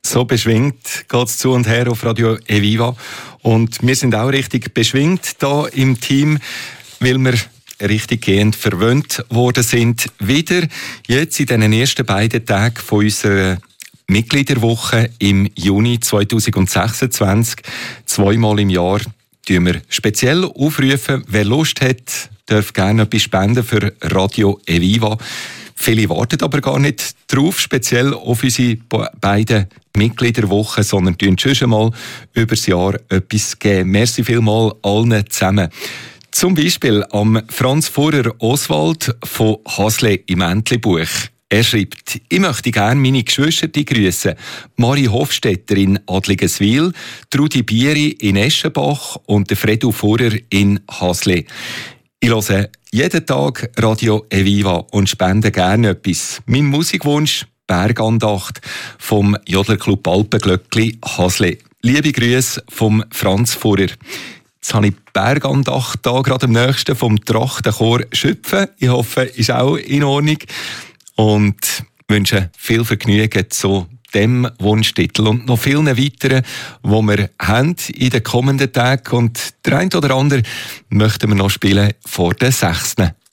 So beschwingt geht es zu und her auf Radio Eviva. Und wir sind auch richtig beschwingt hier im Team, weil wir richtiggehend verwöhnt worden sind. Wieder jetzt in den ersten beiden Tagen von unserer Mitgliederwoche im Juni 2026. Zweimal im Jahr tun wir speziell aufrufen. Wer Lust hat, darf gerne etwas spenden für Radio Eviva. Viele warten aber gar nicht drauf, speziell auf unsere beiden Mitgliederwochen, sondern tun schon mal über das Jahr etwas geben. Merci vielmals allen zusammen. Zum Beispiel am Franz Furrer Oswald von Hasle im Entlebuch. Er schreibt: Ich möchte gerne meine Geschwister grüßen. Marie Hofstetter in Adligenswil, Trudi Bieri in Eschenbach und Fredu Furrer in Hasle. Ich höre jeden Tag Radio Eviva und spende gerne etwas. Mein Musikwunsch: Bergandacht vom Jodlerclub Alpenglöckli Hasle. Liebe Grüße vom Franz Furrer. Jetzt habe ich die Bergandacht da gerade am nächsten vom Trachtenchor Schüpfen. Ich hoffe, ist auch in Ordnung. Und wünsche viel Vergnügen zu dem Wunschtitel und noch vielen weiteren, die wir haben in den kommenden Tagen. Und der eine oder andere möchten wir noch spielen vor der 6.